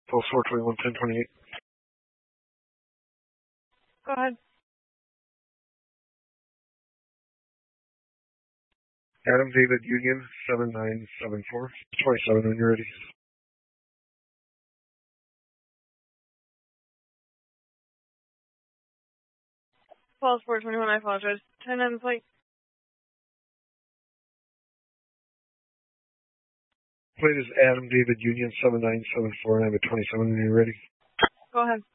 Pulse 421, 1028. Go ahead. Adam David Union 7974. 27 when you're ready. Pulse 421, I apologize. 10 on the plate. Plate is Adam David Union 7974, and I have a 27 when you're ready. Go ahead.